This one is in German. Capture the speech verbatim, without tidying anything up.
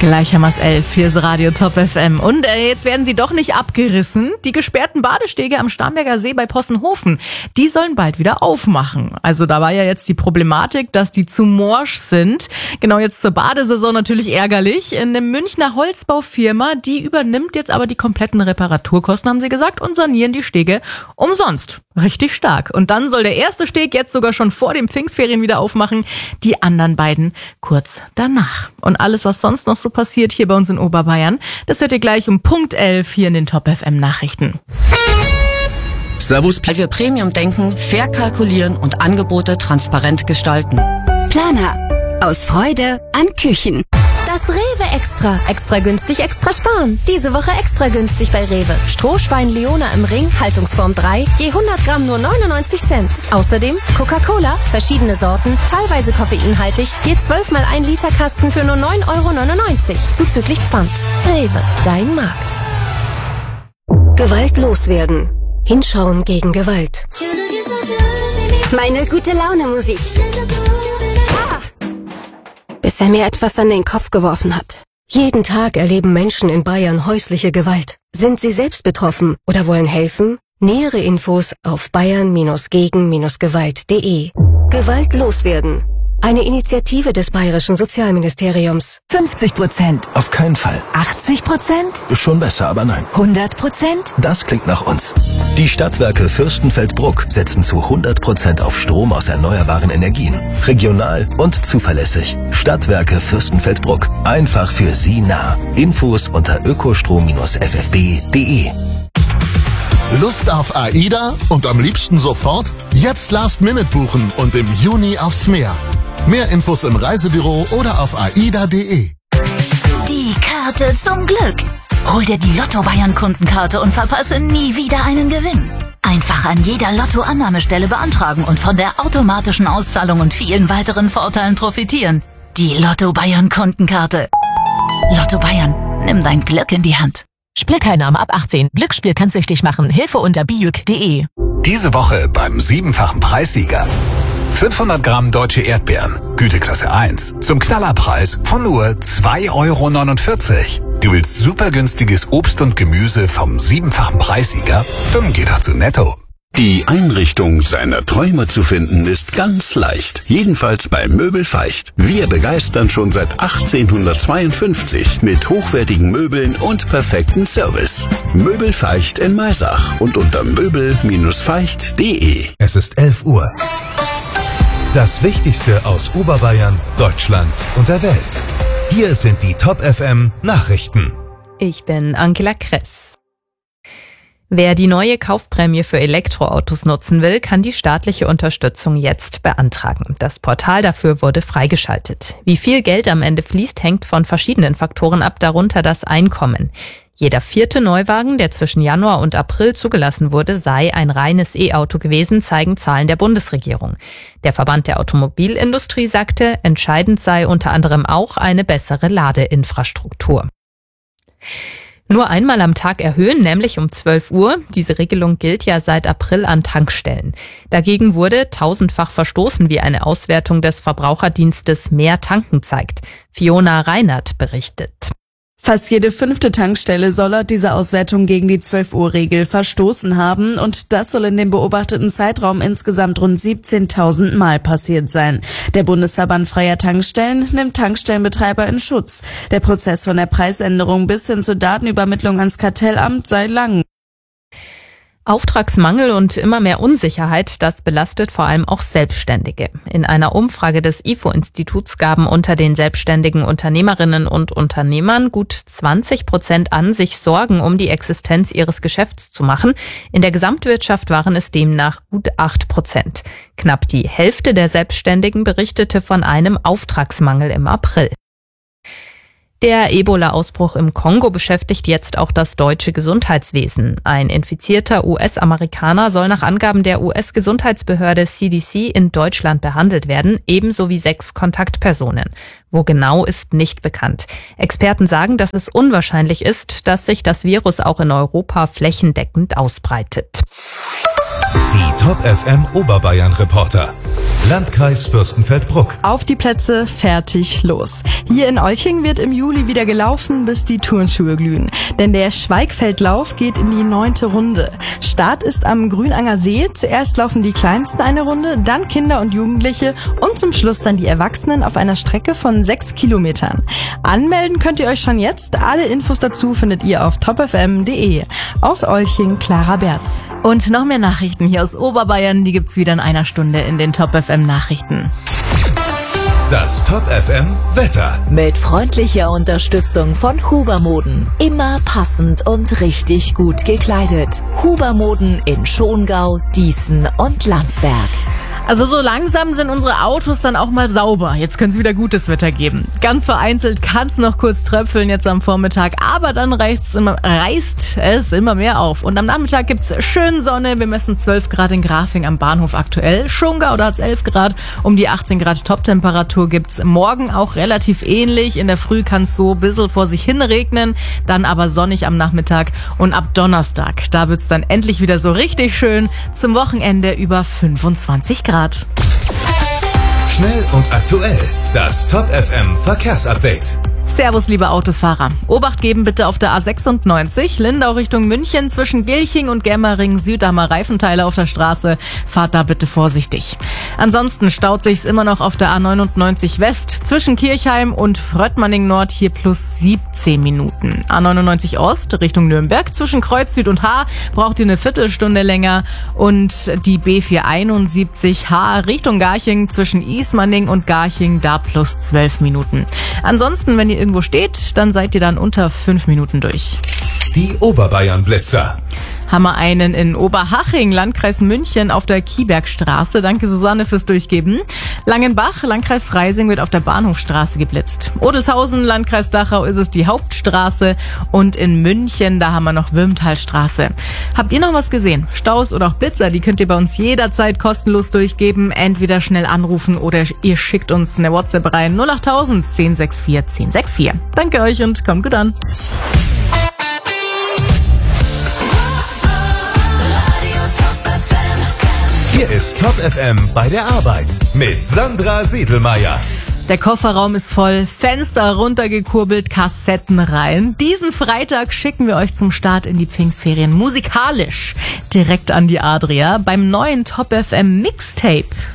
Gleich haben wir es elf, hier ist Radio Top F M. Und äh, jetzt werden sie doch nicht abgerissen. Die gesperrten Badestege am Starnberger See bei Possenhofen, die sollen bald wieder aufmachen. Also da war ja jetzt die Problematik, dass die zu morsch sind. Genau jetzt zur Badesaison natürlich ärgerlich. Eine Münchner Holzbaufirma, die übernimmt jetzt aber die kompletten Reparaturkosten, haben sie gesagt, und sanieren die Stege umsonst. Richtig stark. Und dann soll der erste Steg jetzt sogar schon vor den Pfingstferien wieder aufmachen, die anderen beiden kurz danach. Und alles, was sonst noch so passiert hier bei uns in Oberbayern, das hört ihr gleich um Punkt elf hier in den Top F M Nachrichten. Servus. Weil wir Premium denken, fair kalkulieren und Angebote transparent gestalten. Planer. Aus Freude an Küchen. Das Rewe Extra. Extra günstig, extra sparen. Diese Woche extra günstig bei Rewe. Strohschwein Leona im Ring, Haltungsform drei, je hundert Gramm nur neunundneunzig Cent. Außerdem Coca-Cola, verschiedene Sorten, teilweise koffeinhaltig, je zwölf mal ein Liter Kasten für nur neun Euro neunundneunzig, zuzüglich Pfand. Rewe, dein Markt. Gewalt loswerden. Hinschauen gegen Gewalt. Meine gute Laune Musik. Bis er mir etwas an den Kopf geworfen hat. Jeden Tag erleben Menschen in Bayern häusliche Gewalt. Sind Sie selbst betroffen oder wollen helfen? Nähere Infos auf bayern gegen gewalt punkt de. Gewalt loswerden. Eine Initiative des Bayerischen Sozialministeriums. fünfzig Prozent. Auf keinen Fall. achtzig Prozent. Schon besser, aber nein. hundert Prozent. Das klingt nach uns. Die Stadtwerke Fürstenfeldbruck setzen zu hundert Prozent auf Strom aus erneuerbaren Energien. Regional und zuverlässig. Stadtwerke Fürstenfeldbruck. Einfach für Sie nah. Infos unter ökostrom Bindestrich f f b punkt de. Lust auf AIDA und am liebsten sofort? Jetzt Last Minute buchen und im Juni aufs Meer. Mehr Infos im Reisebüro oder auf aida punkt de. Die Karte zum Glück. Hol dir die Lotto Bayern Kundenkarte und verpasse nie wieder einen Gewinn. Einfach an jeder Lotto-Annahmestelle beantragen und von der automatischen Auszahlung und vielen weiteren Vorteilen profitieren. Die Lotto Bayern Kundenkarte. Lotto Bayern, nimm dein Glück in die Hand. Spielteilnahme ab achtzehn. Glücksspiel kann süchtig machen. Hilfe unter bijuk punkt de. Diese Woche beim siebenfachen Preissieger. fünfhundert Gramm deutsche Erdbeeren, Güteklasse eins, zum Knallerpreis von nur zwei Euro neunundvierzig. Du willst super günstiges Obst und Gemüse vom siebenfachen Preissieger? Dann geh doch zu Netto. Die Einrichtung seiner Träume zu finden ist ganz leicht. Jedenfalls bei Möbel Feicht. Wir begeistern schon seit achtzehnhundertzweiundfünfzig mit hochwertigen Möbeln und perfekten Service. Möbel Feicht in Maisach und unter möbel feicht punkt de. Es ist elf Uhr. Das Wichtigste aus Oberbayern, Deutschland und der Welt. Hier sind die Top F M Nachrichten. Ich bin Angela Kress. Wer die neue Kaufprämie für Elektroautos nutzen will, kann die staatliche Unterstützung jetzt beantragen. Das Portal dafür wurde freigeschaltet. Wie viel Geld am Ende fließt, hängt von verschiedenen Faktoren ab, darunter das Einkommen. Jeder vierte Neuwagen, der zwischen Januar und April zugelassen wurde, sei ein reines E-Auto gewesen, zeigen Zahlen der Bundesregierung. Der Verband der Automobilindustrie sagte, entscheidend sei unter anderem auch eine bessere Ladeinfrastruktur. Nur einmal am Tag erhöhen, nämlich um zwölf Uhr. Diese Regelung gilt ja seit April an Tankstellen. Dagegen wurde tausendfach verstoßen, wie eine Auswertung des Verbraucherdienstes Mehr Tanken zeigt. Fiona Reinert berichtet. Fast jede fünfte Tankstelle soll laut dieser Auswertung gegen die zwölf Uhr Regel verstoßen haben und das soll in dem beobachteten Zeitraum insgesamt rund siebzehntausend Mal passiert sein. Der Bundesverband freier Tankstellen nimmt Tankstellenbetreiber in Schutz. Der Prozess von der Preisänderung bis hin zur Datenübermittlung ans Kartellamt sei lang. Auftragsmangel und immer mehr Unsicherheit, das belastet vor allem auch Selbstständige. In einer Umfrage des I F O-Instituts gaben unter den selbstständigen Unternehmerinnen und Unternehmern gut zwanzig Prozent an, sich Sorgen um die Existenz ihres Geschäfts zu machen. In der Gesamtwirtschaft waren es demnach gut acht Prozent. Knapp die Hälfte der Selbstständigen berichtete von einem Auftragsmangel im April. Der Ebola-Ausbruch im Kongo beschäftigt jetzt auch das deutsche Gesundheitswesen. Ein infizierter U S-Amerikaner soll nach Angaben der U S-Gesundheitsbehörde C D C in Deutschland behandelt werden, ebenso wie sechs Kontaktpersonen. Wo genau, ist nicht bekannt. Experten sagen, dass es unwahrscheinlich ist, dass sich das Virus auch in Europa flächendeckend ausbreitet. Die Top F M Oberbayern Reporter. Landkreis Fürstenfeldbruck. Auf die Plätze, fertig, los. Hier in Olching wird im Juli wieder gelaufen, bis die Turnschuhe glühen. Denn der Schweigfeldlauf geht in die neunte Runde. Start ist am Grünanger See. Zuerst laufen die Kleinsten eine Runde, dann Kinder und Jugendliche und zum Schluss dann die Erwachsenen auf einer Strecke von sechs Kilometern. Anmelden könnt ihr euch schon jetzt. Alle Infos dazu findet ihr auf top f m punkt d e. Aus Olching, Clara Berz. Und noch mehr Nachrichten hier aus Oberbayern, die gibt's wieder in einer Stunde in den Top F M Nachrichten. Das Top F M Wetter. Mit freundlicher Unterstützung von Huber Moden. Immer passend und richtig gut gekleidet. Huber Moden in Schongau, Dießen und Landsberg. Also so langsam sind unsere Autos dann auch mal sauber. Jetzt könnte es wieder gutes Wetter geben. Ganz vereinzelt kann es noch kurz tröpfeln jetzt am Vormittag, aber dann reicht's immer, reißt es immer mehr auf. Und am Nachmittag gibt's schön Sonne. Wir messen zwölf Grad in Grafing am Bahnhof aktuell. Schongau, da hat's elf Grad. Um die achtzehn Grad Toptemperatur gibt's morgen auch relativ ähnlich. In der Früh kann es so ein bisschen vor sich hin regnen, dann aber sonnig am Nachmittag. Und ab Donnerstag, da wird's dann endlich wieder so richtig schön. Zum Wochenende über fünfundzwanzig Grad. Schnell und aktuell. Das Top F M Verkehrsupdate. Servus, liebe Autofahrer. Obacht geben bitte auf der A sechsundneunzig, Lindau Richtung München, zwischen Gilching und Germering Süd, haben wir Reifenteile auf der Straße. Fahrt da bitte vorsichtig. Ansonsten staut sich's immer noch auf der A neunundneunzig West, zwischen Kirchheim und Fröttmanning Nord, hier plus siebzehn Minuten. A neunundneunzig Ost Richtung Nürnberg, zwischen Kreuz Süd und Haar braucht ihr eine Viertelstunde länger. Und die B vierhunderteinundsiebzig H Richtung Garching, zwischen Ismaning und Garching, da plus zwölf Minuten. Ansonsten, wenn ihr irgendwo steht, dann seid ihr dann unter fünf Minuten durch. Die Oberbayern-Blitzer. Haben wir einen in Oberhaching, Landkreis München, auf der Kiebergstraße. Danke, Susanne, fürs Durchgeben. Langenbach, Landkreis Freising, wird auf der Bahnhofstraße geblitzt. Odelshausen, Landkreis Dachau, ist es die Hauptstraße. Und in München, da haben wir noch Würmtalstraße. Habt ihr noch was gesehen? Staus oder auch Blitzer, die könnt ihr bei uns jederzeit kostenlos durchgeben. Entweder schnell anrufen oder ihr schickt uns eine WhatsApp rein. null achttausend, zehn sechs vier, zehn sechs vier. Danke euch und kommt gut an. Hier ist Top F M bei der Arbeit mit Sandra Siedelmeier. Der Kofferraum ist voll, Fenster runtergekurbelt, Kassetten rein. Diesen Freitag schicken wir euch zum Start in die Pfingstferien musikalisch direkt an die Adria beim neuen Top F M Mixtape.